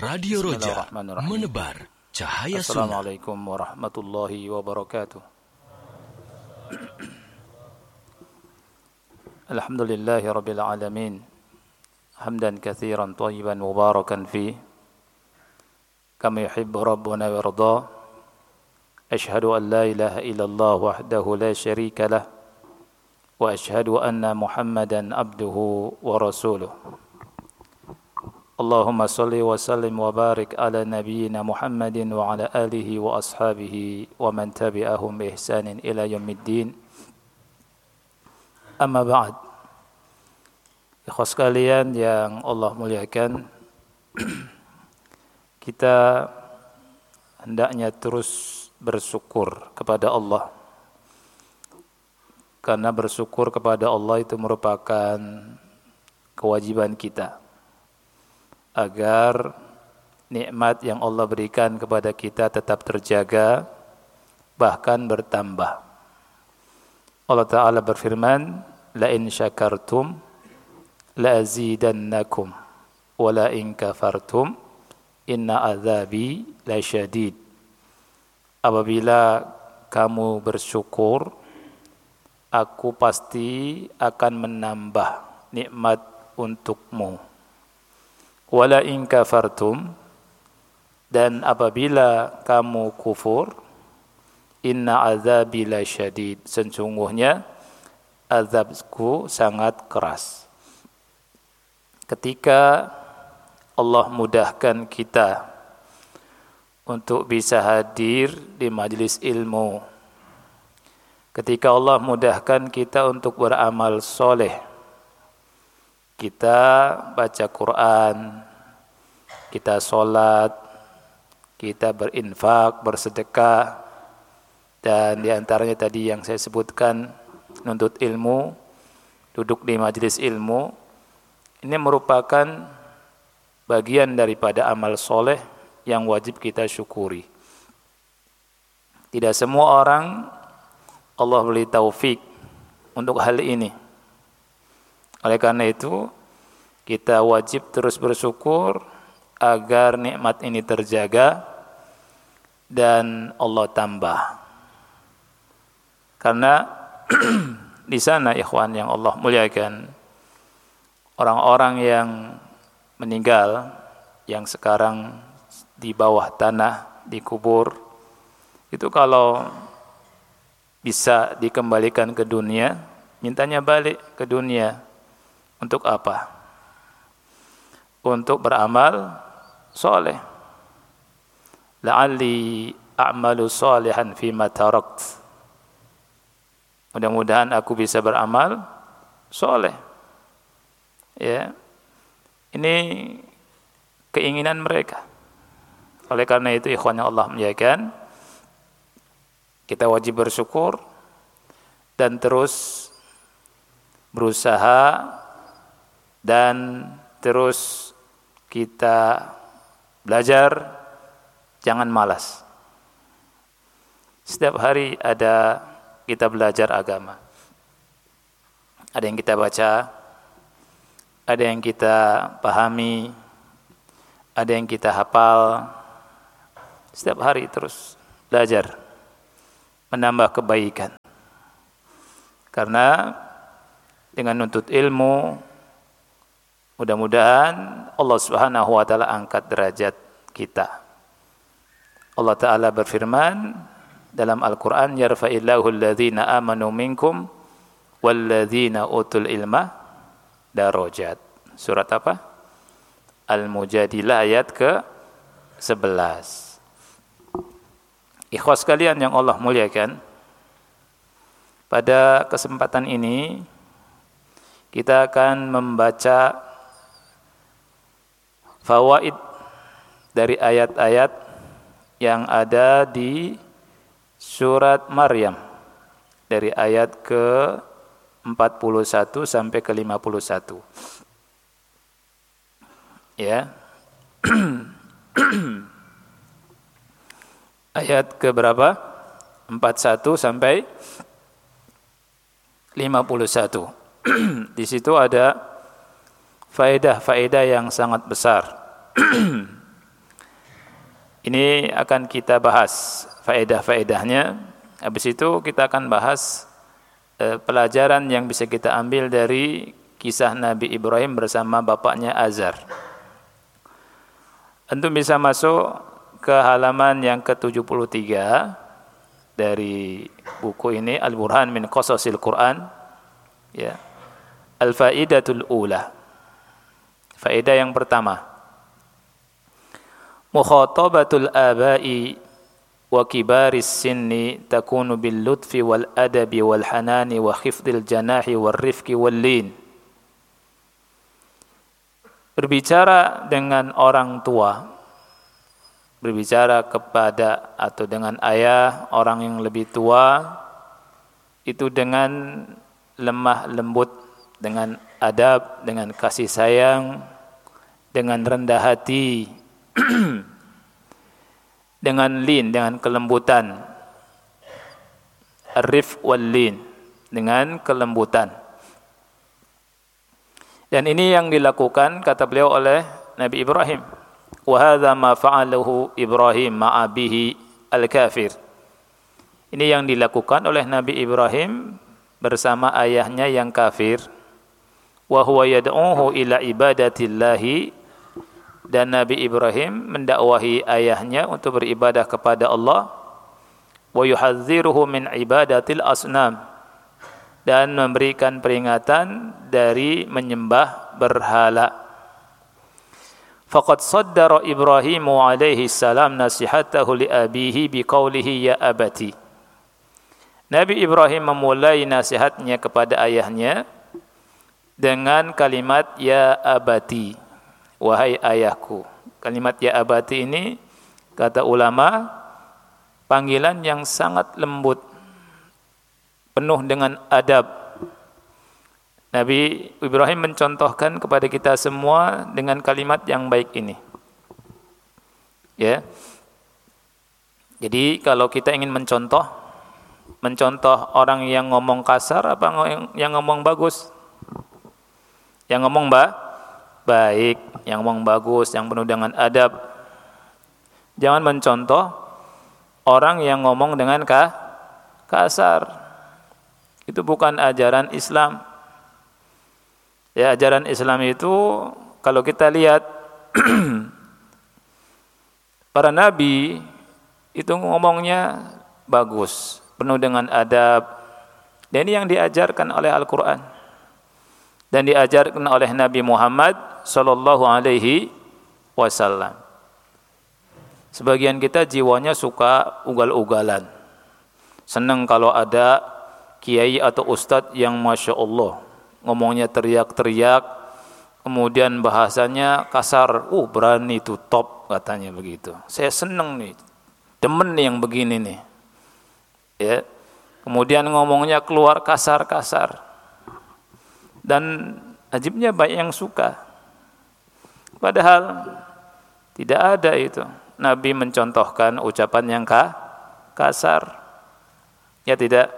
Radio Roja menebar cahaya sunnah. Assalamualaikum warahmatullahi wabarakatuh. Alhamdulillahi rabbil alamin. Hamdan katsiran thayyiban mubarakan fi kama yuhibbu rabbuna wa yarda. Ashhadu an la ilaha illallah wahdahu la syarika lah wa ashhadu anna Muhammadan abduhu wa rasuluh. Allahumma salli wa sallim wa barik ala nabiyyina Muhammadin wa ala alihi wa ashabihi wa man tabi'ahum bi ihsanin ila yaumiddin. Amma ba'd. Ikhwas sekalian yang Allah muliakan, kita hendaknya terus bersyukur kepada Allah. Karena bersyukur kepada Allah itu merupakan kewajiban kita, agar nikmat yang Allah berikan kepada kita tetap terjaga, bahkan bertambah. Allah Ta'ala berfirman, la in syakartum la azidannakum wa la in kafartum inna azabi la syadid. Apabila kamu bersyukur, aku pasti akan menambah nikmat untukmu. Wala in kafartum, dan apabila kamu kufur, inna azabi la syadid, sesungguhnya azabku sangat keras. Ketika Allah mudahkan kita untuk bisa hadir di majelis ilmu, ketika Allah mudahkan kita untuk beramal soleh, kita baca Quran, kita sholat, kita berinfak, bersedekah, dan diantaranya tadi yang saya sebutkan, nuntut ilmu, duduk di majelis ilmu, ini merupakan bagian daripada amal soleh yang wajib kita syukuri. Tidak semua orang Allah beri taufik untuk hal ini. Oleh karena itu, kita wajib terus bersyukur agar nikmat ini terjaga dan Allah tambah. Karena di sana ikhwan yang Allah muliakan, orang-orang yang meninggal, yang sekarang di bawah tanah, dikubur, itu kalau bisa dikembalikan ke dunia, mintanya balik ke dunia. Untuk apa? Untuk beramal soleh. La'alli a'malu salihan fima tarakt. Mudah-mudahan aku bisa beramal soleh. Ya, ini keinginan mereka. Oleh karena itu, ikhwan yang Allah muliakan, kita wajib bersyukur dan terus berusaha dan terus kita belajar, jangan malas. Setiap hari ada kita belajar agama. Ada yang kita baca, ada yang kita pahami, ada yang kita hafal. Setiap hari terus belajar, menambah kebaikan. Karena dengan nuntut ilmu, mudah-mudahan Allah Subhanahu wa taala angkat derajat kita. Allah Ta'ala berfirman dalam Al-Qur'an, yarfa'illahu alladhina amanu minkum walladzina utul ilma darajat. Surat apa? Al-Mujadilah ayat ke-11. Ikhwas sekalian yang Allah muliakan, pada kesempatan ini kita akan membaca fawaid dari ayat-ayat yang ada di surat Maryam, dari ayat ke-41 sampai ke-51. Ya. Ayat ke berapa? 41 sampai 51. Di situ ada faedah-faedah yang sangat besar. Ini akan kita bahas faedah-faedahnya. Habis itu kita akan bahas pelajaran yang bisa kita ambil dari kisah Nabi Ibrahim bersama bapaknya Azar. Antum bisa masuk ke halaman yang ke-73 dari buku ini, Al-Burhan min Qasasil Quran. Ya. Al-Faidatul Ula. Faedah yang pertama. Mukhatabatul abai wa kibaris sinni takunu bil lutfi wal adabi wal hanani wa khifdil janahi wal rifqi wal lin. Berbicara dengan orang tua, berbicara kepada atau dengan ayah, orang yang lebih tua, itu dengan lemah lembut, dengan adab, dengan kasih sayang, dengan rendah hati, dengan lin, dengan kelembutan. Arif wal lin, dengan kelembutan. Dan ini yang dilakukan, kata beliau, oleh Nabi Ibrahim. Wa hadza ma fa'alahu Ibrahim ma'a bihi al-kafir. Ini yang dilakukan oleh Nabi Ibrahim bersama ayahnya yang kafir. Wa huwa yad'uhu ila ibadatillahi, dan Nabi Ibrahim mendakwahi ayahnya untuk beribadah kepada Allah. Wa yuhadziruhu min ibadatil asnam, dan memberikan peringatan dari menyembah berhala. Faqad saddara Ibrahim alaihi salam nasihatahu li abihi biqaulihi ya abati. Nabi Ibrahim memulai nasihatnya kepada ayahnya dengan kalimat ya abati, wahai ayahku. Kalimat ya abati ini, kata ulama, panggilan yang sangat lembut, penuh dengan adab. Nabi Ibrahim mencontohkan kepada kita semua dengan kalimat yang baik ini. Ya. Jadi kalau kita ingin mencontoh orang yang ngomong kasar apa yang ngomong bagus? Yang ngomong baik, yang ngomong bagus, yang penuh dengan adab. Jangan mencontoh orang yang ngomong dengan kasar. Itu bukan ajaran Islam. Ya, ajaran Islam itu kalau kita lihat para nabi itu ngomongnya bagus, penuh dengan adab. Dan ini yang diajarkan oleh Al-Qur'an dan diajarkan oleh Nabi Muhammad sallallahu alaihi wasallam. Sebagian kita jiwanya suka ugal-ugalan. Senang kalau ada kiai atau ustadz yang Masya Allah ngomongnya teriak-teriak, kemudian bahasanya kasar. Berani itu top, katanya begitu. Saya senang nih, demen nih yang begini nih. Ya. Kemudian ngomongnya keluar kasar-kasar. Dan ajibnya banyak yang suka. Padahal tidak ada itu. Nabi mencontohkan ucapan yang kasar. Ya tidak.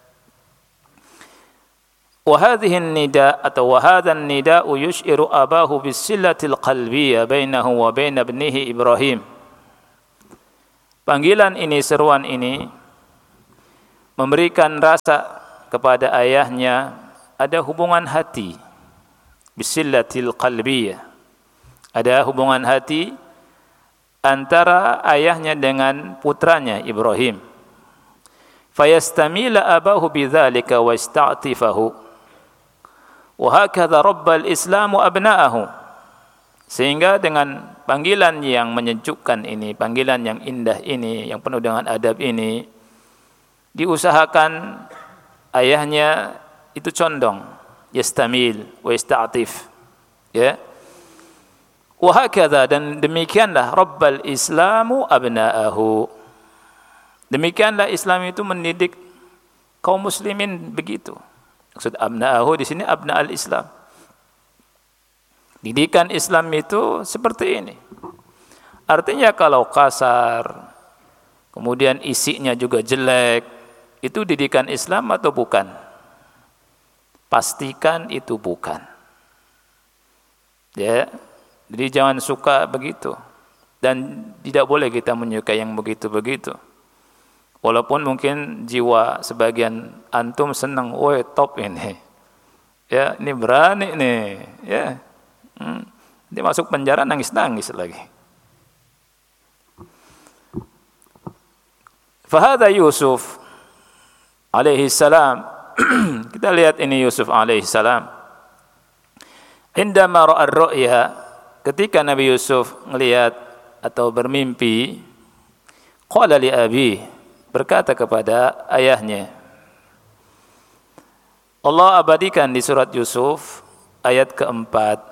وهذه النداء atau وهذا النداء يشعر أباه بالصلة القلبية بينه وبين ابنه إبراهيم. Panggilan ini, seruan ini memberikan rasa kepada ayahnya ada hubungan hati, bisillatil qalbiyah, ada hubungan hati antara ayahnya dengan putranya Ibrahim. Fayastamila abahu bidzalika wasta'tifahu. Wa hakadha rabbal islamu abna'ahu. Sehingga dengan panggilan yang menyejukkan ini, panggilan yang indah ini, yang penuh dengan adab ini, diusahakan ayahnya itu condong, yastamil wa yasta'tif. Ya. Wa hakadha, dan demikianlah rabbal islamu abna'ahu. Demikianlah Islam itu mendidik kaum muslimin begitu. Maksud abna'ahu di sini abna al-Islam. Didikan Islam itu seperti ini. Artinya kalau kasar, kemudian isinya juga jelek, itu didikan Islam atau bukan? Pastikan itu bukan. Ya, jadi jangan suka begitu. Dan tidak boleh kita menyukai yang begitu-begitu. Walaupun mungkin jiwa sebagian antum senang, woi top ini. Ya, ini berani nih, ya. Dia masuk penjara nangis-nangis lagi. Fahada Yusuf alaihi salam. Kita lihat ini Yusuf alaihi salam. Indama ra'a ar-ru'ya, ketika Nabi Yusuf melihat atau bermimpi, qala li abi, berkata kepada ayahnya. Allah abadikan di surat Yusuf ayat keempat.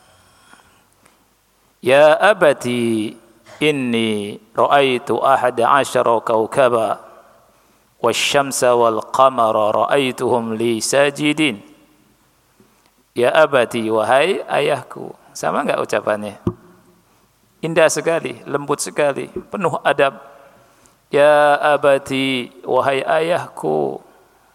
Ya abati inni ra'aitu ahada asyara kawkaba wasyamsa wal qamara ra'aituhum li sajidin. Ya abati, wahai ayahku. Sama enggak ucapannya? Indah sekali, lembut sekali, penuh adab. Ya abati, wahai ayahku.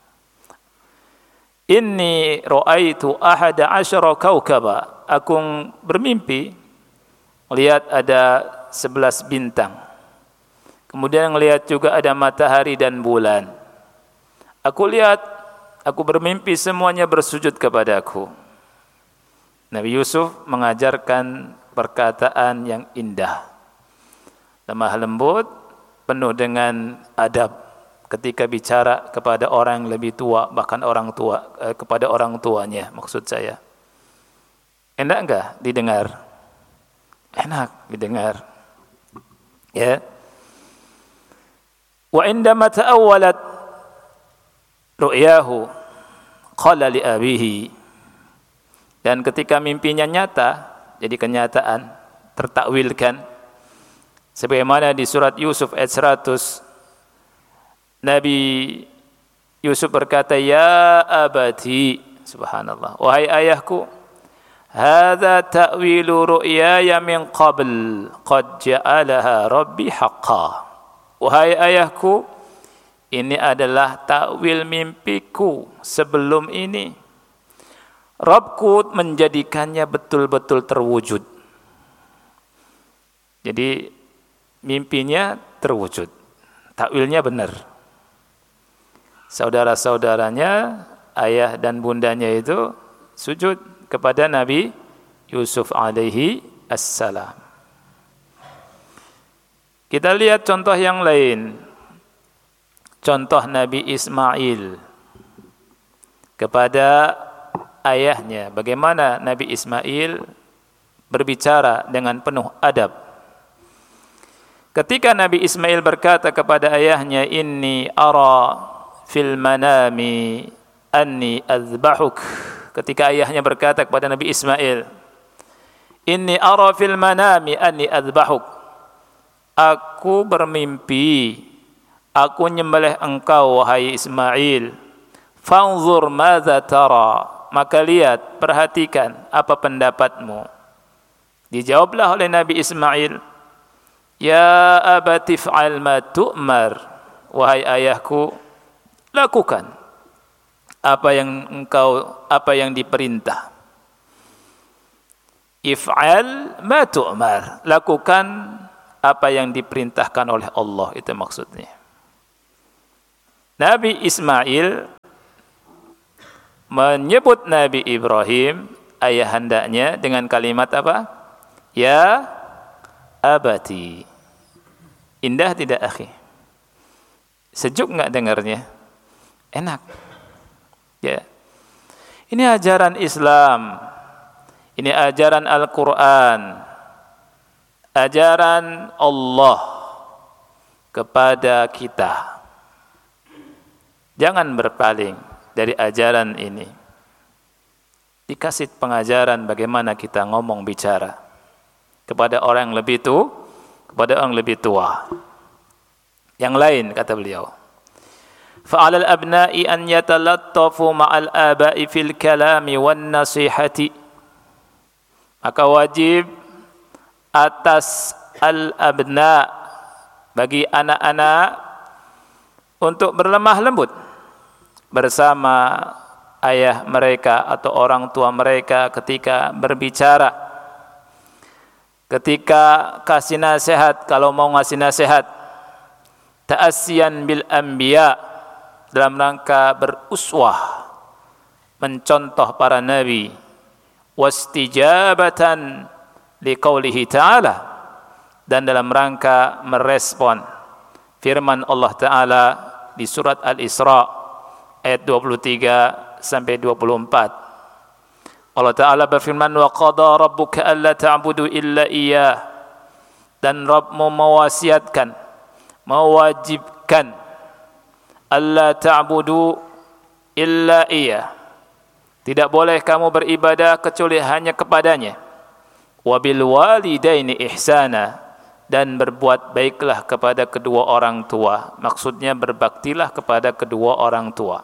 Inni ra'aitu ahada asyara kawkaba. Aku bermimpi melihat ada 11 bintang. Kemudian melihat juga ada matahari dan bulan. Aku bermimpi semuanya bersujud kepadaku. Nabi Yusuf mengajarkan perkataan yang indah, lemah lembut, penuh dengan adab ketika bicara kepada orang yang lebih tua, bahkan orang tua, kepada orang tuanya maksud saya. Enak enggak didengar? Enak didengar. Ya. Wa indama ta'awwalat ru'yahu qala li abihi. Dan ketika mimpinya nyata, jadi kenyataan, tertakwilkan, sebagaimana di surat Yusuf ayat 100, Nabi Yusuf berkata, ya abati, subhanallah, wahai ayahku, hadza ta'wilu ru'yaya min qabl qad ja'alaha rabbi haqqan. Wahai ayahku, ini adalah takwil mimpiku sebelum ini. Rabbku menjadikannya betul-betul terwujud. Jadi mimpinya terwujud. Takwilnya benar. Saudara-saudaranya, ayah dan bundanya itu sujud kepada Nabi Yusuf alaihi assalam. Kita lihat contoh yang lain. Contoh Nabi Ismail kepada ayahnya, bagaimana Nabi Ismail berbicara dengan penuh adab. Ketika Nabi Ismail berkata kepada ayahnya, inni ara fil manami anni azbahuk. Ketika ayahnya berkata kepada Nabi Ismail, inni ara fil manami anni azbahuk. Aku bermimpi, aku nyembelih engkau wahai Ismail. Fanzur madza tara. Maka lihat, perhatikan apa pendapatmu. Dijawablah oleh Nabi Ismail, ya abati fa'al ma tu'mar. Wahai ayahku, lakukan apa yang diperintah. If'al ma tu'mar. Lakukan apa yang diperintahkan oleh Allah, itu maksudnya. Nabi Ismail menyebut Nabi Ibrahim, ayahandanya, dengan kalimat apa? Ya abati. Indah tidak akhi? Sejuk enggak dengarnya? Enak. Ya. Ini ajaran Islam. Ini ajaran Al-Quran. Ajaran Allah kepada kita. Jangan berpaling dari ajaran ini. Dikasih pengajaran bagaimana kita ngomong bicara kepada orang yang lebih tua, kepada orang lebih tua. Yang lain kata beliau, fa'alal abna'i an yatalattafu ma'al aba'i fil kalami wan nasihati. Maka wajib atas al-abna, bagi anak-anak, untuk berlemah lembut bersama ayah mereka atau orang tua mereka ketika berbicara. ketika kasih nasihat, kalau mau ngasih nasihat, ta'assiyan bil anbiya, dalam rangka beruswah, mencontoh para nabi, wastijabatan liqaulihi ta'ala, dan dalam rangka merespon firman Allah Ta'ala di surat Al-Isra ayat 23 sampai 24. Allah Ta'ala berfirman, wa qada rabbuka alla ta'budu illa iyyah, dan Rabbmu mewasiatkan, mewajibkan, alla ta'budu illa iyyah, tidak boleh kamu beribadah kecuali hanya kepadanya. Wa bil walidaini ihsana, dan berbuat baiklah kepada kedua orang tua, maksudnya berbaktilah kepada kedua orang tua.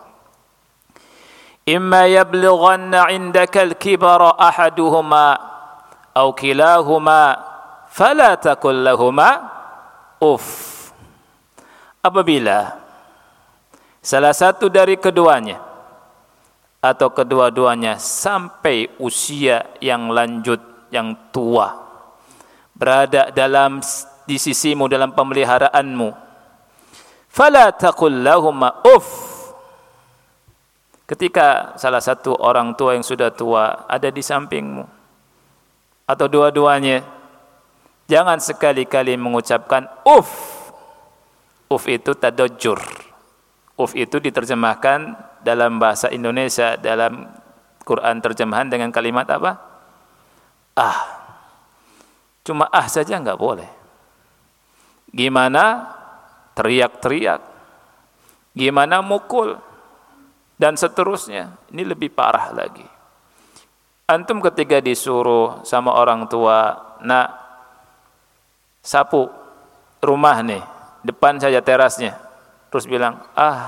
Imma yablughanna 'indaka al-kibara ahaduhuma aw kilahuma fala taqul lahumā uff. Apabila salah satu dari keduanya atau kedua-duanya sampai usia yang lanjut, yang tua, berada di sisimu, dalam pemeliharaanmu, fala taqul lahumā uff. Ketika salah satu orang tua yang sudah tua ada di sampingmu, atau dua-duanya, jangan sekali-kali mengucapkan uff. Uff itu tadajjur. Uff itu diterjemahkan dalam bahasa Indonesia, dalam Quran terjemahan dengan kalimat apa? Ah. Cuma ah saja enggak boleh. Gimana teriak-teriak? Gimana mukul? Dan seterusnya. Ini lebih parah lagi. Antum ketika disuruh sama orang tua, nak, sapu rumah nih, depan saja terasnya, terus bilang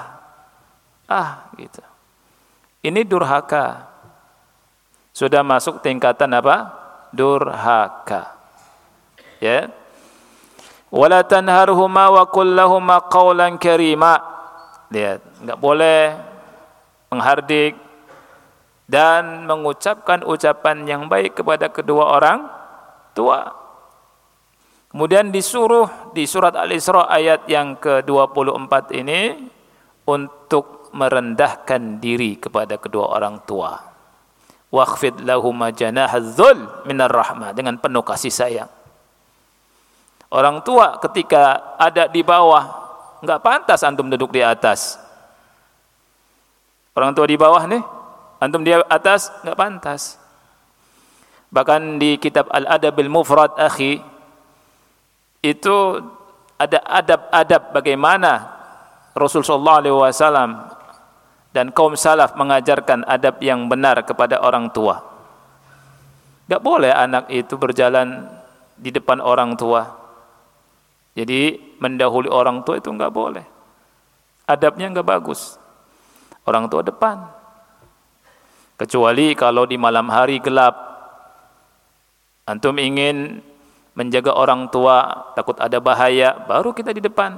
gitu. Ini durhaka. Sudah masuk tingkatan apa? Durhaka. Ya. Wala tanharhuma wa qul lahumā qawlan karīmā. Lihat, enggak boleh menghardik dan mengucapkan ucapan yang baik kepada kedua orang tua. Kemudian disuruh di surat Al-Isra ayat yang ke-24 ini untuk merendahkan diri kepada kedua orang tua. Wakhfid lahuma janahadz dzul minar rahmah, dengan penuh kasih sayang. Orang tua ketika ada di bawah, enggak pantas antum duduk di atas. Orang tua di bawah nih, antum di atas, enggak pantas. Bahkan di kitab Al-Adabil Mufrad, akhi, itu ada adab-adab bagaimana Rasulullah SAW dan kaum salaf mengajarkan adab yang benar kepada orang tua. Enggak boleh anak itu berjalan di depan orang tua. Jadi mendahului orang tua itu enggak boleh. Adabnya enggak bagus. Orang tua depan. Kecuali kalau di malam hari gelap, antum ingin menjaga orang tua, takut ada bahaya, baru kita di depan.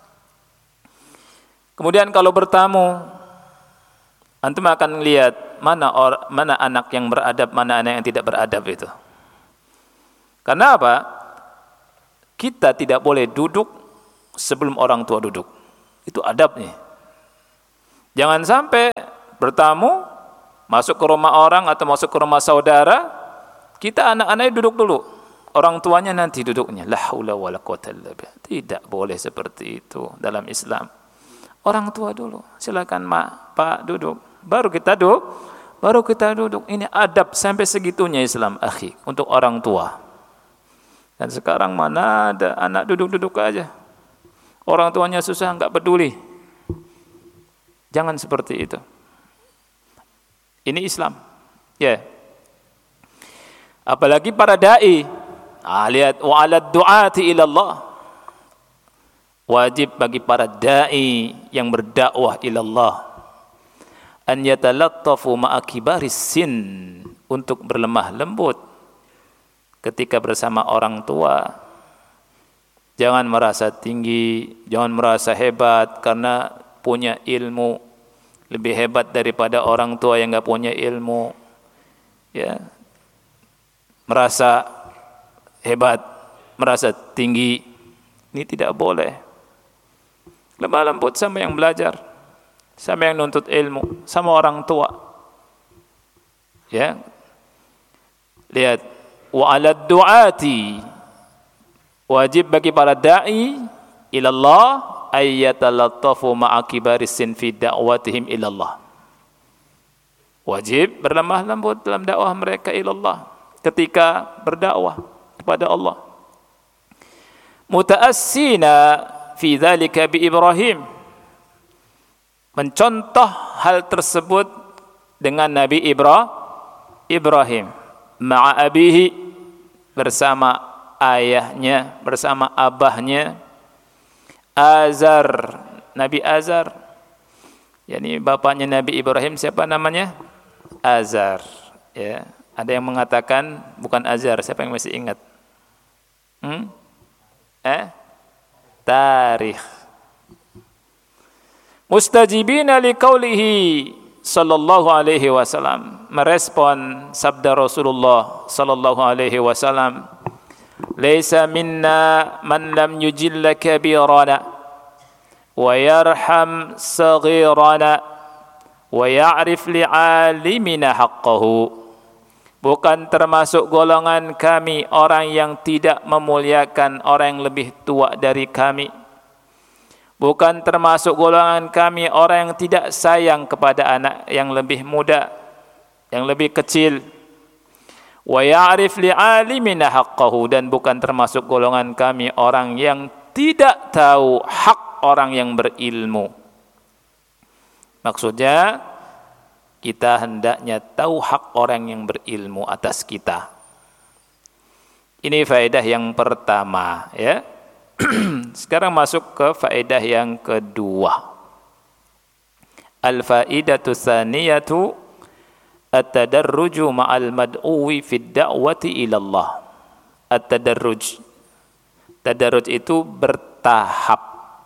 Kemudian kalau bertamu, antum akan lihat mana anak yang beradab, mana anak yang tidak beradab itu. Karena apa? Kita tidak boleh duduk sebelum orang tua duduk. Itu adabnya. Jangan sampai bertamu, masuk ke rumah orang atau masuk ke rumah saudara, kita anak-anaknya duduk dulu, orang tuanya nanti duduknya. La haula wala quwata illa billah. Tidak boleh seperti itu dalam Islam. Orang tua dulu, silakan Mak, Pak duduk, baru kita duduk. Ini adab sampai segitunya Islam, akhi, untuk orang tua. Dan sekarang mana ada anak duduk-duduk aja, orang tuanya susah enggak peduli. Jangan seperti itu. Ini Islam. Ya. Apalagi para dai. Lihat, wa 'alad du'ati ila Allah. Wajib bagi para dai yang berdakwah ila Allah an yatalattafu ma'a kibaris sin, untuk berlemah lembut ketika bersama orang tua. Jangan merasa tinggi, jangan merasa hebat karena punya ilmu, lebih hebat daripada orang tua yang enggak punya ilmu. Ya. Merasa hebat, merasa tinggi. Ini tidak boleh. Lemah lembut sama yang belajar, sama yang nuntut ilmu, sama orang tua. Ya. Lihat, wa 'alad du'ati, wajib bagi para dai ila Allah ayyatalattafu ma'a kibaris sin fi da'watihim ila Allah. Wajib berlemah lembut dalam dakwah mereka ila Allah ketika berdakwah kepada Allah. Muta'assina fi dzalika bi Ibrahim, mencontoh hal tersebut dengan Nabi Ibrahim, ma'a abihi, bersama ayahnya, bersama abahnya, Azar, Nabi Azar. Yani bapaknya Nabi Ibrahim siapa namanya? Azar. Ya, ada yang mengatakan bukan Azar. Siapa yang masih ingat? Tarikh. Mustajibina liqaulihi sallallahu alaihi wasallam, merespon sabda Rasulullah sallallahu alaihi wasallam, laisa minna man lam yujilla kabirana wa yarham saghirana wa ya'rif li'alimina haqqahu. Bukan termasuk golongan kami orang yang tidak memuliakan orang yang lebih tua dari kami. Bukan termasuk golongan kami orang yang tidak sayang kepada anak yang lebih muda, yang lebih kecil. Wa ya'rif li'alimina haqqahu, dan bukan termasuk golongan kami orang yang tidak tahu hak orang yang berilmu. Maksudnya, kita hendaknya tahu hak orang yang berilmu atas kita. Ini faedah yang pertama, ya. Sekarang masuk ke faedah yang kedua. Al-faidatu tsaniyatu at-tadarruju ma'al mad'uwi fid da'wati ila Allah. At-tadarruj. Tadarruj itu bertahap.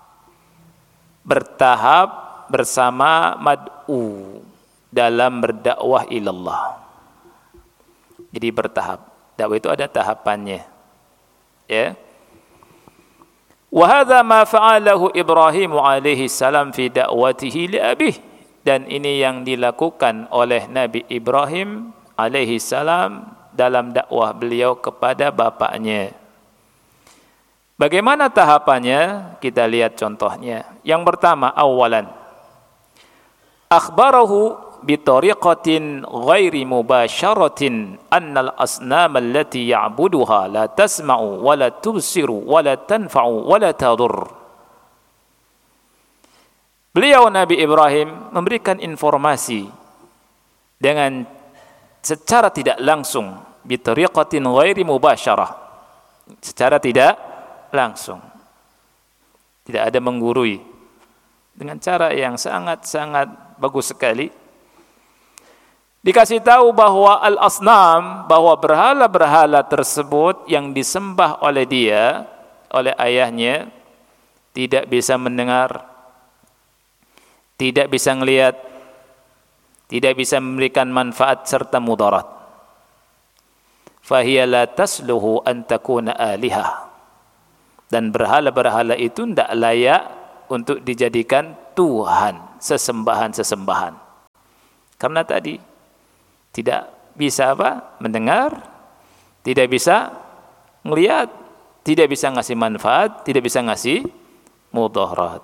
Bertahap bersama mad'u dalam berdakwah ilallah. Jadi bertahap. Dakwah itu ada tahapannya. Ya. Wa hadza ma fa'alahu Ibrahim alaihi salam fi da'watihi li abih, dan ini yang dilakukan oleh Nabi Ibrahim alaihi salam dalam dakwah beliau kepada bapaknya. Bagaimana tahapannya? Kita lihat contohnya. Yang pertama, awalan akhbarahu bitariqatin ghairi mubasharatin annal asnam allati ya'buduha la tasma'u wa la tubsiru wa la tanfa'u wa la tadur. Beliau Nabi Ibrahim memberikan informasi dengan secara tidak langsung, bitariqatin ghairi mubasharah, secara tidak langsung, tidak ada menggurui, dengan cara yang sangat-sangat bagus sekali. Dikasih tahu bahwa al-asnam, bahwa berhala-berhala tersebut yang disembah oleh dia, oleh ayahnya, tidak bisa mendengar, tidak bisa melihat, tidak bisa memberikan manfaat serta mudarat. Fahiya la tasluhu an takuna alihah. Dan berhala-berhala itu tidak layak untuk dijadikan Tuhan, sesembahan-sesembahan. Karena tadi tidak bisa mendengar, tidak bisa melihat, tidak bisa ngasih manfaat, tidak bisa ngasih mudarat.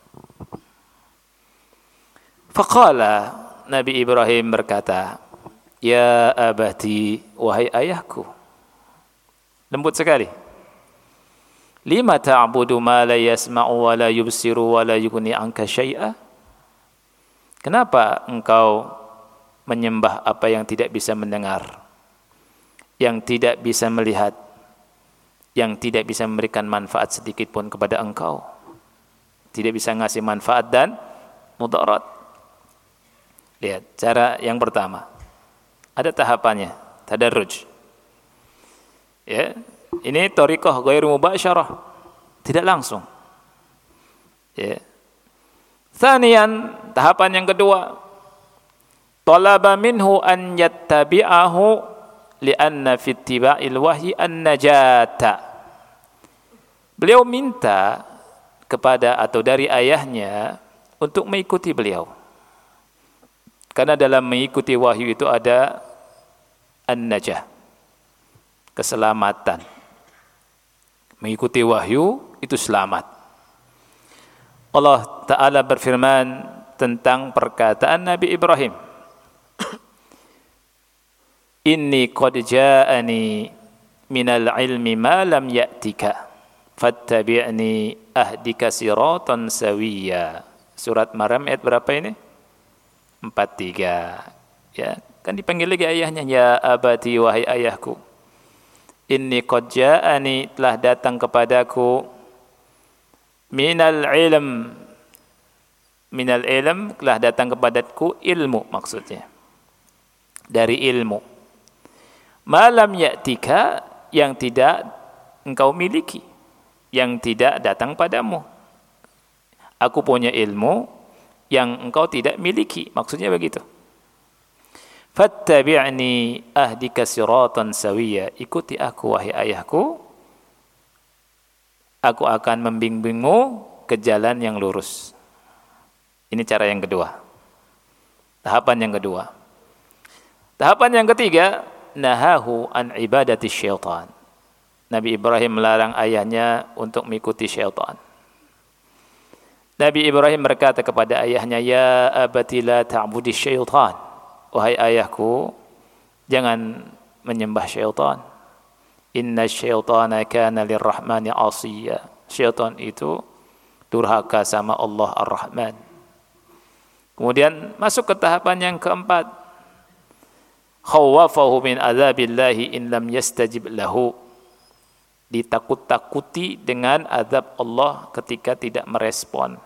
Faqala, Nabi Ibrahim berkata, ya abati, wahai ayahku. Lembut sekali. Lima ta'budu ma la yasma'u wa la yubsiru wa la yughni anka syai'a? Kenapa engkau menyembah apa yang tidak bisa mendengar, yang tidak bisa melihat, yang tidak bisa memberikan manfaat sedikit pun kepada engkau, tidak bisa ngasih manfaat dan mudarat? Lihat cara yang pertama, ada tahapannya, tadarruj. Ya, ini thariqah ghairu mubasyarah, tidak langsung. Ya. Tsaniyan, tahapan yang kedua, talaba minhu an yattabi'ahu li'anna fi ittiba'il wahyi an-najata. Beliau minta kepada atau dari ayahnya untuk mengikuti beliau. Karena dalam mengikuti wahyu itu ada an-najah, keselamatan. Mengikuti wahyu itu selamat. Allah Ta'ala berfirman tentang perkataan Nabi Ibrahim. Inni qad ja'ani minal ilmi ma lam ya'tika fattabi'ni ahdika siratan sawiyya. Surat Maryam ayat berapa ini? 43. Ya, kan dipanggil lagi ayahnya, ya abati, wahai ayahku. Inni qad ja'ani, telah datang kepadaku minal ilm telah datang kepadaku ilmu, maksudnya dari ilmu. Malam ya'tika, yang tidak engkau miliki, yang tidak datang padamu. Aku punya ilmu yang engkau tidak miliki, maksudnya begitu. Fattabi'ni ahdika siratan sawiyya, ikuti aku wahai ayahku, aku akan membimbingmu ke jalan yang lurus. Ini cara yang kedua. Tahapan yang kedua. Tahapan yang ketiga, nahahu an ibadati syaitan. Nabi Ibrahim melarang ayahnya untuk mengikuti syaitan. Nabi Ibrahim berkata kepada ayahnya, ya abati la ta'budi syaitan. Wahai ayahku, jangan menyembah syaitan. Inna syaitana kana lirrahmani asiyya. Syaitan itu durhaka sama Allah Ar-Rahman. Kemudian masuk ke tahapan yang keempat. Khawafahu min azabillahi in lam yastajib lahu. Ditakut-takuti dengan azab Allah ketika tidak merespon.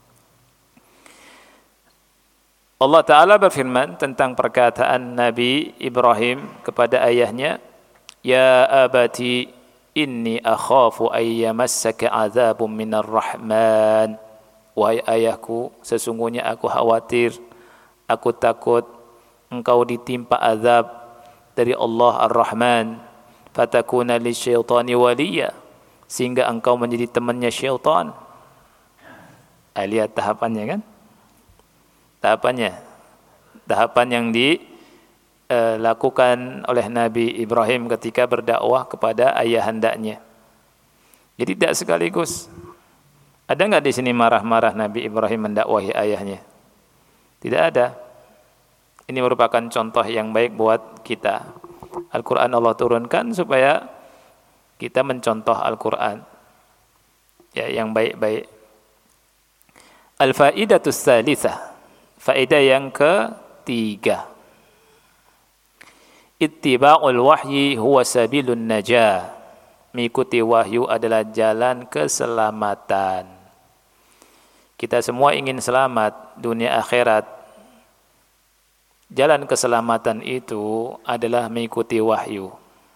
Allah Ta'ala berfirman tentang perkataan Nabi Ibrahim kepada ayahnya, ya abati inni akhafu ayyamassaka azabun minar rahman. Wahai ayahku, sesungguhnya aku khawatir, aku takut engkau ditimpa azab dari Allah Ar-Rahman, fatakuna lisyaitani waliya, sehingga engkau menjadi temannya syaitan. Lihat tahapannya kan? Tahapan yang dilakukan oleh Nabi Ibrahim ketika berdakwah kepada ayahandanya. Jadi tidak sekaligus. Ada enggak di sini marah-marah Nabi Ibrahim mendakwahi ayahnya? Tidak ada. Ini merupakan contoh yang baik buat kita. Al-Quran Allah turunkan supaya kita mencontoh Al-Quran, ya, yang baik-baik. Al-faidatus tsalitsah, faedah yang ketiga. Ittiba'ul wahyi huwa sabilun najah. Mengikuti wahyu adalah jalan keselamatan. Kita semua ingin selamat dunia akhirat. Jalan keselamatan itu adalah mengikuti wahyu.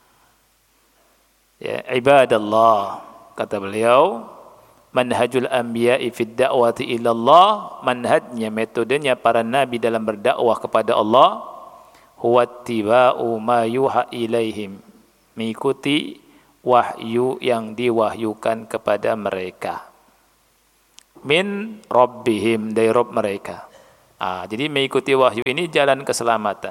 Ya, ibadallah, kata beliau, manhajul anbiya'i fid da'wati ila Allah, manhajnya, metodenya para nabi dalam berdakwah kepada Allah, huwa ittiba'u ma yuha ilaihim, mengikuti wahyu yang diwahyukan kepada mereka. Min rabbihim, dari Rabb mereka. Jadi mengikuti wahyu ini jalan keselamatan.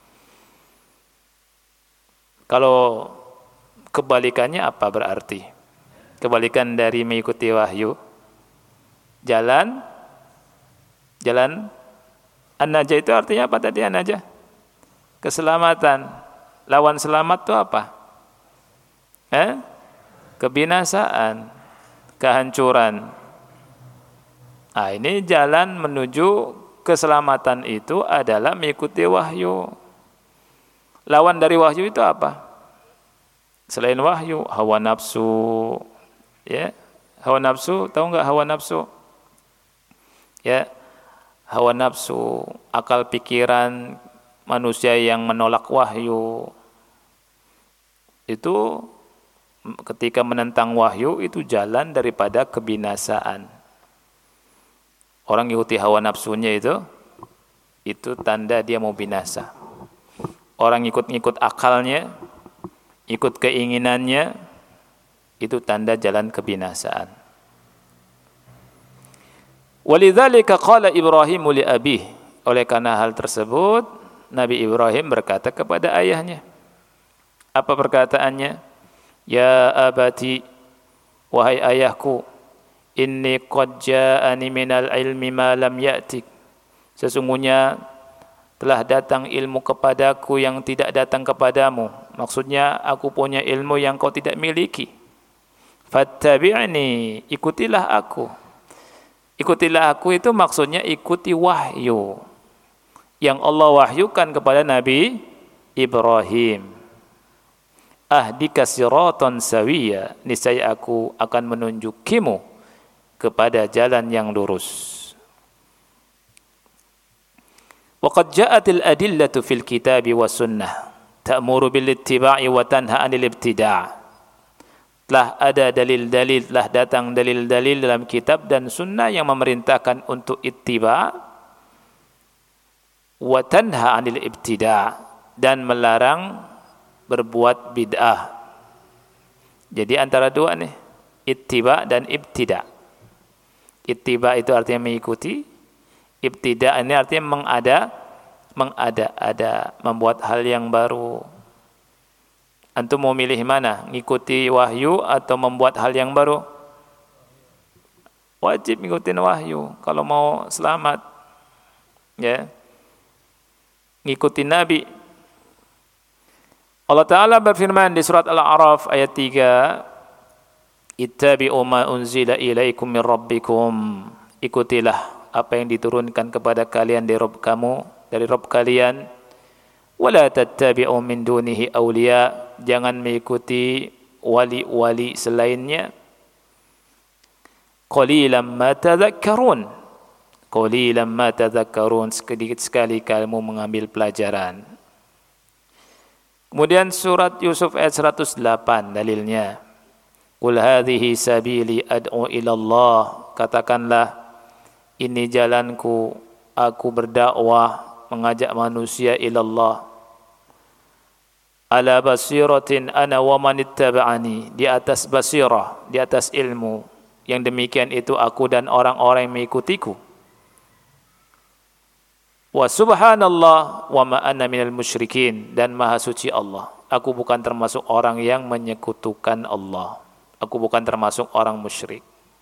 Kalau kebalikannya apa berarti? Kebalikan dari mengikuti wahyu, jalan an-najah itu artinya apa tadi an-najah? Keselamatan. Lawan selamat itu apa? Kebinasaan, kehancuran. Ini jalan menuju keselamatan itu adalah mengikuti wahyu. Lawan dari wahyu itu apa? Selain wahyu, hawa nafsu. Ya, hawa nafsu, tahu enggak hawa nafsu? Ya, hawa nafsu, akal pikiran manusia yang menolak wahyu. Itu ketika menentang wahyu itu jalan daripada kebinasaan. Orang ikuti hawa nafsunya itu tanda dia mau binasa. orang ikut-ikut akalnya, ikut keinginannya, itu tanda jalan kebinasaan. Walidzalika qala Ibrahim li abih. Oleh karena hal tersebut, Nabi Ibrahim berkata kepada ayahnya. Apa perkataannya? Ya abati, wahai ayahku, inni qad ja'ani minal ilmi ma lam ya'tik. Sesungguhnya telah datang ilmu kepadaku yang tidak datang kepadamu. Maksudnya aku punya ilmu yang kau tidak miliki. Fattabi'ni, ikutilah aku. Ikutilah aku itu maksudnya ikuti wahyu yang Allah wahyukan kepada Nabi Ibrahim. Ahdika siratan sawiyya, niscaya aku akan menunjukimu kepada jalan yang lurus. Wa qad ja'atil adillatu fil kitabi was sunnah ta'muru bil ittiba'i wa tanha 'anil ibtida'. Telah ada dalil-dalil, telah datang dalil-dalil dalam kitab dan sunnah yang memerintahkan untuk ittiba' wa tanha 'anil ibtida' dan melarang berbuat bid'ah. Jadi antara dua nih, ittiba' dan ibtida'. Ittiba' itu artinya mengikuti, ibtida' ini artinya mengada-ada, membuat hal yang baru. Antum mau milih mana? Ngikuti wahyu atau membuat hal yang baru? Wajib ngikutin wahyu kalau mau selamat. Ya. Ngikutin Nabi. Allah Ta'ala berfirman di surat Al-A'raf ayat 3, Ittabi'u ma unzila ilaikum min rabbikum. Ikutilah apa yang diturunkan kepada kalian dari Rabb kamu, dari Rabb kalian. Wala tattabi'u min dunihi awliya. Jangan mengikuti wali-wali selainnya. Qalilan ma tadhakkarun. Qalilan ma tadhakkarun. Sedikit sekali kamu mengambil pelajaran. Kemudian surat Yusuf ayat 108 dalilnya. Qul hadhihi sabili ad'u ila Allah. Katakanlah, ini jalanku, aku berdakwah mengajak manusia ila Allah. Ala basiratin ana wa man ittaba'ani, di atas basirah, di atas ilmu. Yang demikian itu aku dan orang-orang yang mengikutiku. Wa subhanallah wa ma ana minal musyrikin, dan maha suci Allah, aku bukan termasuk orang yang menyekutukan Allah. Aku bukan termasuk orang musyrik.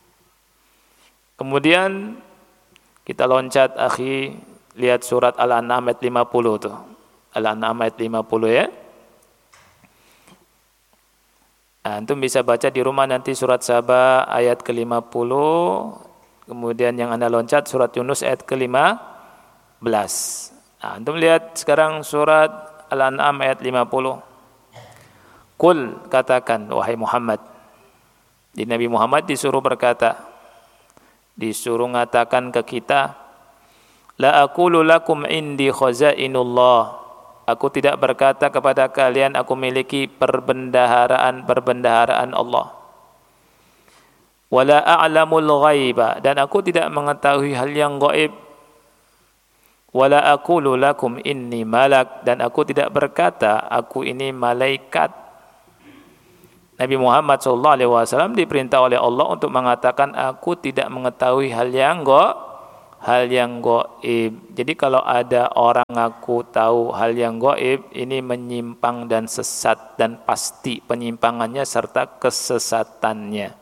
Kemudian kita loncat akhi, lihat surat Al-An'am ayat 50 tuh. Al-An'am ayat 50 ya. Nah, antum bisa baca di rumah nanti surat Saba ayat ke-50. Kemudian yang Anda loncat surat Yunus ayat ke-15. Nah, antum lihat sekarang surat Al-An'am ayat 50. Qul, katakan wahai Muhammad. Di Nabi Muhammad disuruh berkata, disuruh mengatakan ke kita, la aqulu lakum indi khazainullah. Aku tidak berkata kepada kalian aku memiliki perbendaharaan Allah. Wala a'lamul ghaiba, dan aku tidak mengetahui hal yang gaib. Wala aqulu lakum inni malak, dan aku tidak berkata aku ini malaikat. Nabi Muhammad SAW diperintah oleh Allah untuk mengatakan aku tidak mengetahui hal yang gaib. Jadi kalau ada orang ngaku tahu hal yang gaib, ini menyimpang dan sesat, dan pasti penyimpangannya serta kesesatannya.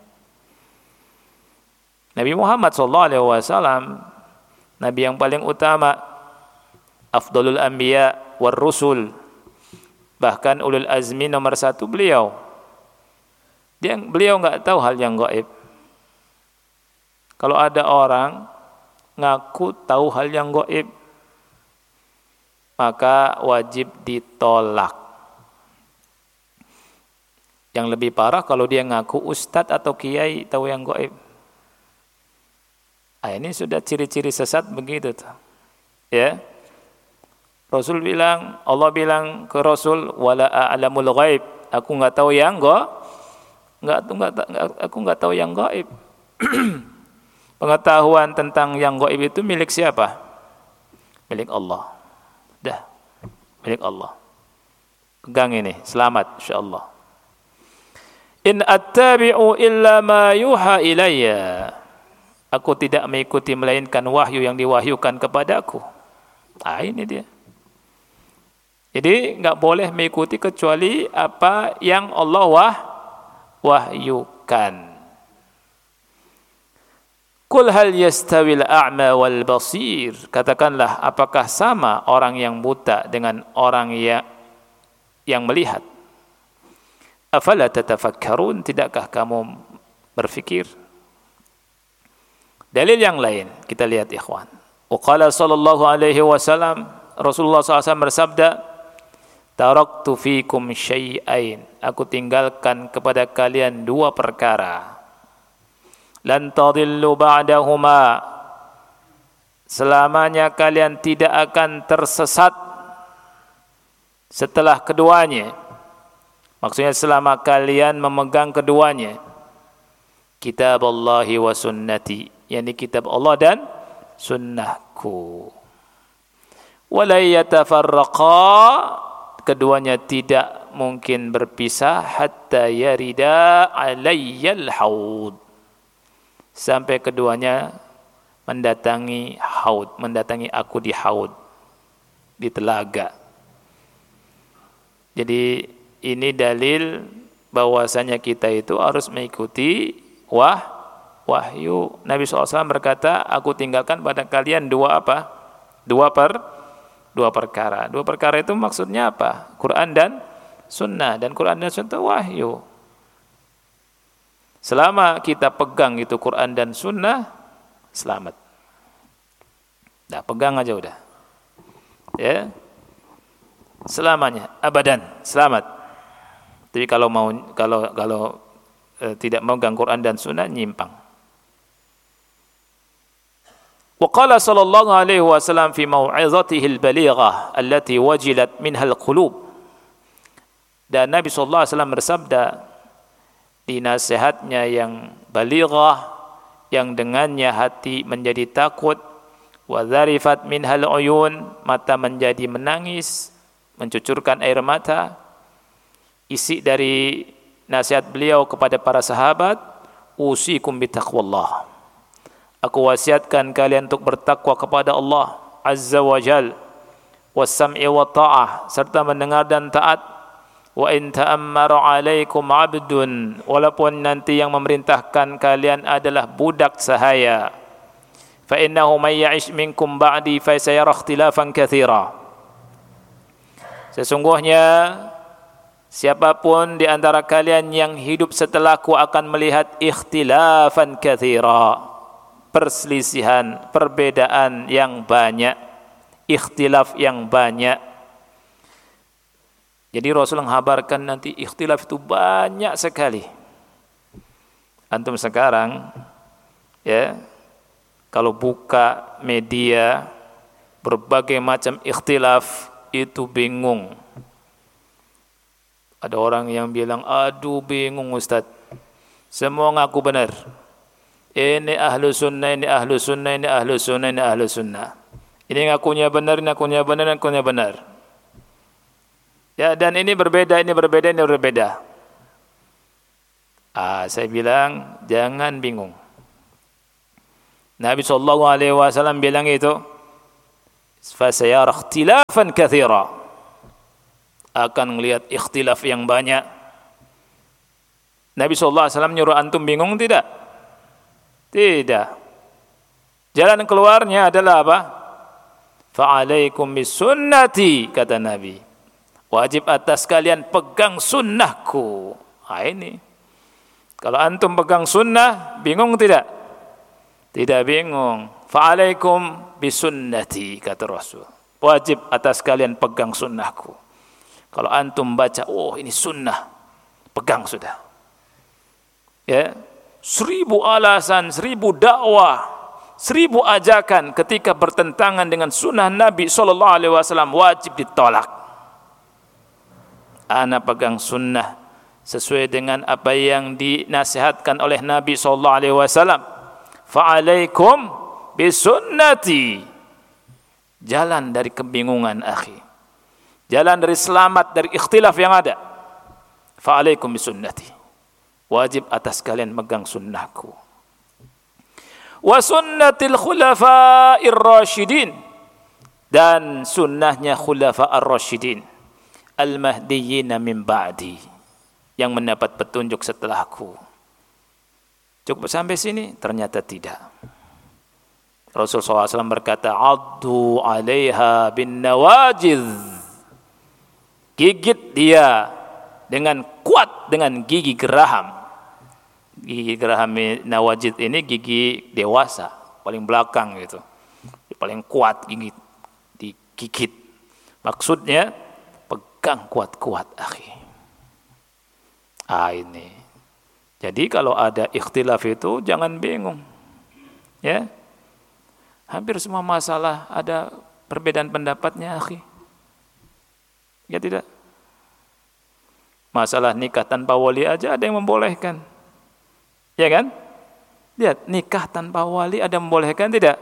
Nabi Muhammad SAW, Nabi yang paling utama, afdalul anbiya war rusul, bahkan ulul azmi nomor 1 beliau. Beliau nggak tahu hal yang gaib. Kalau ada orang ngaku tahu hal yang gaib, maka wajib ditolak. Yang lebih parah kalau dia ngaku ustadz atau kiai tahu yang gaib. Ini sudah ciri-ciri sesat begitu tuh. Ya. Rasul bilang, Allah bilang ke Rasul, wala a'lamul ghaib, aku nggak tahu yang aku nggak tahu yang gaib. Pengetahuan tentang yang gaib itu milik siapa? Milik Allah. Dah, milik Allah. Pegang ini, selamat insyaallah. In attabi'u illa ma yuha ilayya. Aku tidak mengikuti melainkan wahyu yang diwahyukan kepadaku. Ini dia. Jadi enggak boleh mengikuti kecuali apa yang Allah wahyukan. Qul hal yastawil a'ma wal basir. Katakanlah, apakah sama orang yang buta dengan orang yang melihat? Afala tatafakkarun, tidakkah kamu berfikir? Dalil yang lain kita lihat ikhwan. Qala sallallahu alaihi wasallam, Rasulullah SAW bersabda, taraktu fikum syai'ain, aku tinggalkan kepada kalian dua perkara. Lan tadillu ba'dahuma, selamanya kalian tidak akan tersesat setelah keduanya. Maksudnya selama kalian memegang keduanya. Kitab Allahi wa sunnati, yakni kitab Allah dan sunnahku. Wala yatafarraqa, keduanya tidak mungkin berpisah hatta yarida alayyal haud, sampai keduanya mendatangi haud, mendatangi aku di haud, di telaga. Jadi ini dalil bahwasanya kita itu harus mengikuti wahyu. Nabi SAW berkata, aku tinggalkan pada kalian dua apa? Dua perkara. Dua perkara itu maksudnya apa? Quran dan sunnah. Dan Quran dan sunnah itu wahyu. Selama kita pegang itu Quran dan sunnah, selamat. Dah, pegang aja udah. Ya. Selamanya, abadan, selamat. Tapi kalau tidak memegang Quran dan sunnah, nyimpang. Wa qala sallallahu alaihi wasallam fi mau'izatihi al-balighah allati wajilat minha al-qulub. Dan Nabi sallallahu alaihi wasallam bersabda di nasihatnya yang balighah, yang dengannya hati menjadi takut, wa dzarifat minha al-uyun, mata menjadi menangis, mencucurkan air mata. Isi dari nasihat beliau kepada para sahabat, usikum bitaqwallah, aku wasiatkan kalian untuk bertakwa kepada Allah azza wa jal, was-sam'i wa ta'ah, serta mendengar dan taat. Wa in ta'ammara 'alaikum 'abdun, walaupun nanti yang memerintahkan kalian adalah budak sahaya, fa innahu may ya'ish minkum ba'di fa sayara ikhtilafan katsira, sesungguhnya siapapun di antara kalian yang hidup setelahku akan melihat ikhtilafan katsira, perselisihan, perbedaan yang banyak, ikhtilaf yang banyak. Jadi Rasul menghabarkan nanti ikhtilaf itu banyak sekali. Antum sekarang ya, kalau buka media berbagai macam ikhtilaf itu bingung. Ada orang yang bilang, aduh bingung Ustaz, semua ngaku benar. Ini ahlu sunnah, ini ahlu sunnah, ini ahlu sunnah, ini ahlu sunnah. Ini ngakunya benar, ini ngakunya benar, ini ngakunya benar. Ya, dan ini berbeda, ini berbeda, ini berbeda. Saya bilang, jangan bingung. Nabi SAW bilang itu, fasayara ikhtilafan katsira, akan melihat ikhtilaf yang banyak. Nabi SAW nyuruh antum bingung tidak? Tidak. Jalan keluarnya adalah apa? Fa'alaikum bisunnati, kata Nabi. Wajib atas kalian pegang sunnahku. Ini. Kalau antum pegang sunnah, bingung tidak? Tidak bingung. Fa'alaikum bisunnati, kata Rasul. Wajib atas kalian pegang sunnahku. Kalau antum baca, oh ini sunnah, pegang sudah. Ya, 1000 alasan, 1000 dakwah, 1000 ajakan ketika bertentangan dengan sunnah Nabi SAW wajib ditolak. Ana pegang sunnah sesuai dengan apa yang dinasihatkan oleh Nabi SAW. Fa'alaikum bisunnati. Jalan dari kebingungan akhi. jalan dari selamat dari ikhtilaf yang ada. Fa'alaikum bisunnati. Wajib atas kalian megang sunnahku. Wa sunnatil khulafa'ir rasyidin, dan sunnahnya khulafa'ir rasyidin al-mahdiyyin min ba'di, yang mendapat petunjuk setelahku. Cukup sampai sini? Ternyata tidak. Rasulullah SAW berkata, addu 'alaiha bin nawajiz, gigit dia dengan kuat dengan gigi geraham. Gigi geraham nawajid ini gigi dewasa, paling belakang gitu, paling kuat gigi digigit. Maksudnya pegang kuat-kuat, akhi. Ini. Jadi kalau ada ikhtilaf itu jangan bingung, ya. Hampir semua masalah ada perbedaan pendapatnya, akhi. Ya tidak. Masalah nikah tanpa wali aja ada yang membolehkan. Ya kan? Lihat, nikah tanpa wali ada membolehkan tidak?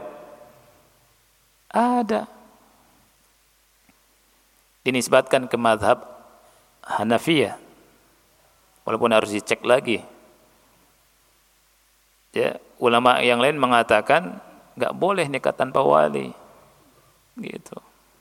Ada. Dinisbatkan ke mazhab Hanafiyah. Walaupun harus dicek lagi. Ya, ulama yang lain mengatakan enggak boleh nikah tanpa wali. Gitu.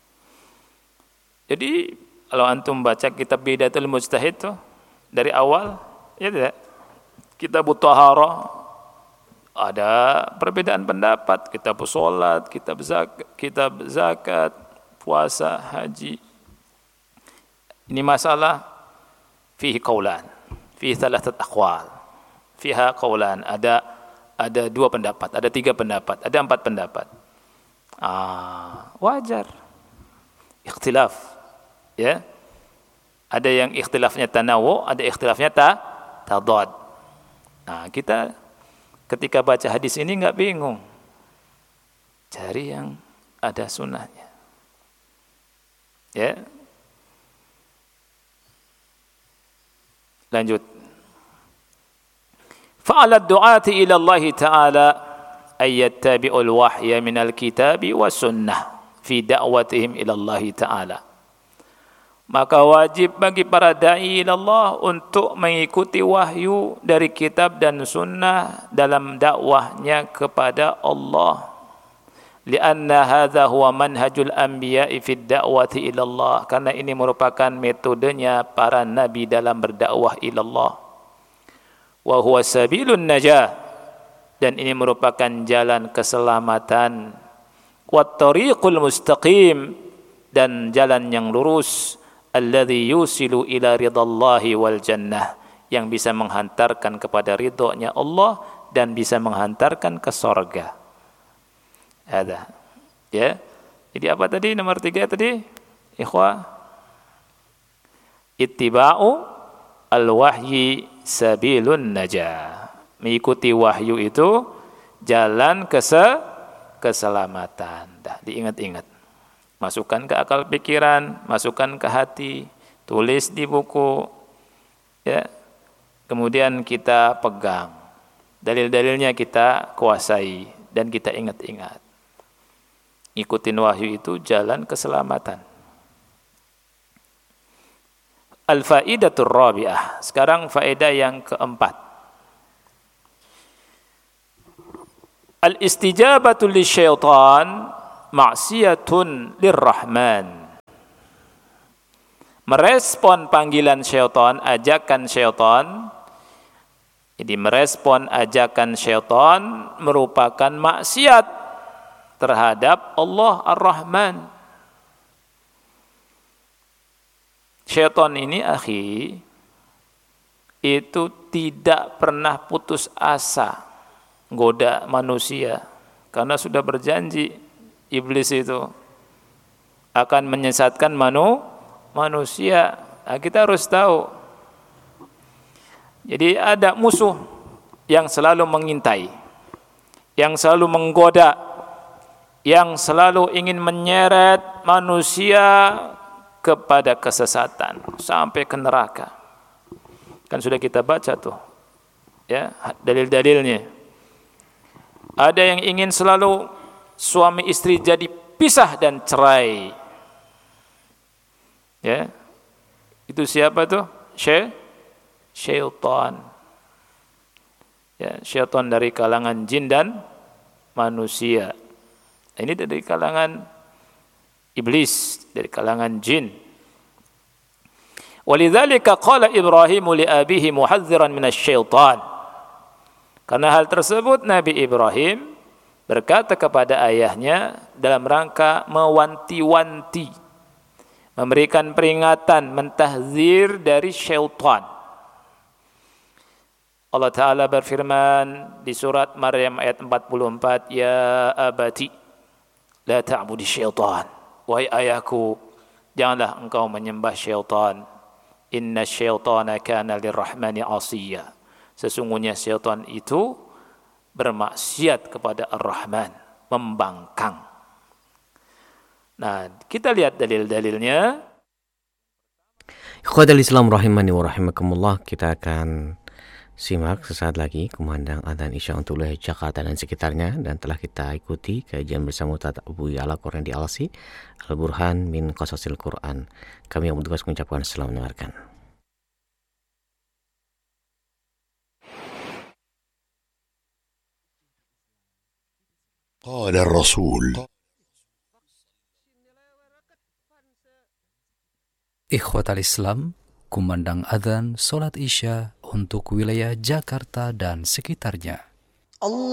Jadi, kalau antum baca kitab Bidayatul Mujtahid tuh dari awal, ya tidak? Kitab Taharah ada perbedaan pendapat, kitab salat, kitab zakat, puasa, haji. Ini masalah fihi qaulan, fihi thalathat aqwal. Fiha qaulan, ada 2 pendapat, ada 3 pendapat, ada 4 pendapat. Wajar. Ikhtilaf, ya. Ada yang ikhtilafnya tanawu, ada ikhtilafnya tadad. Nah, kita ketika baca hadis ini enggak bingung. Cari yang ada sunnahnya. Ya. Lanjut. Fa'ala du'ati ila Allah Ta'ala ay yattabi'ul wahya minal kitabi was sunnah fi da'watihim ila Allah Ta'ala. Maka wajib bagi para da'i ilallah untuk mengikuti wahyu dari kitab dan sunnah dalam dakwahnya kepada Allah. Lianna hadza huwa manhajul anbiya'i fid da'wati ilallah, karena ini merupakan metodenya para nabi dalam berdakwah ilallah. Wa huwa sabilun najah, dan ini merupakan jalan keselamatan. Wat tariqul mustaqim, dan jalan yang lurus. Alladhi yusilu ila ridallahi wal jannah, yang bisa menghantarkan kepada ridhonya Allah dan bisa menghantarkan ke surga. Ada. Ya. Jadi apa tadi nomor 3 tadi? Ikhwah. Ittiba'u al-wahyi sabilun najah. Mengikuti wahyu itu jalan keselamatan. Dah diingat-ingat. Masukkan ke akal pikiran, masukkan ke hati, tulis di buku, ya. Kemudian kita pegang, dalil-dalilnya kita kuasai dan kita ingat-ingat. Ikutin wahyu itu jalan keselamatan. Al-faidatur rabi'ah. Sekarang faedah yang keempat. Al-istijabatu lisyaitan maksiyatun lirrahman. Merespon panggilan syaitan, ajakan syaitan. Jadi merespon ajakan syaitan merupakan maksiat terhadap Allah Ar-Rahman. Syaitan ini, akhi, itu tidak pernah putus asa goda manusia, karena sudah berjanji iblis itu akan menyesatkan manusia. Nah, kita harus tahu. Jadi ada musuh yang selalu mengintai, yang selalu menggoda, yang selalu ingin menyeret manusia kepada kesesatan sampai ke neraka. Kan sudah kita baca tuh, ya, dalil-dalilnya. Ada yang ingin selalu suami istri jadi pisah dan cerai. Ya. Itu siapa tuh? Syaitan. Ya, syaitan dari kalangan jin dan manusia. Ini dari kalangan iblis, dari kalangan jin. Walidzalika qala Ibrahim li abihi muhadziran minasyaitan. Karena hal tersebut Nabi Ibrahim berkata kepada ayahnya dalam rangka mewanti-wanti, memberikan peringatan, mentahzir dari syaitan. Allah Ta'ala berfirman di surat Maryam ayat 44, Ya abati, la ta'budi syaitan. Wahai ayahku, janganlah engkau menyembah syaitan. Inna syaitana kana lirrahmani asiyya. Sesungguhnya syaitan itu bermaksiat kepada Ar-Rahman, membangkang. Nah, kita lihat dalil-dalilnya. Ikhwatal Islam rahimani wa rahimakumullah, kita akan simak sesaat lagi kumandang adzan Isya untuk wilayah Jakarta dan sekitarnya, dan telah kita ikuti kajian bersama Ustaz Abu Ya'la Quran di Alsi Al-Burhan min Qasasil Quran. Kami yang bertugas mengucapkan selamat mendengarkan. Qala Rasul. Ikhwatal Islam, kumandang adzan salat Isya untuk wilayah Jakarta dan sekitarnya.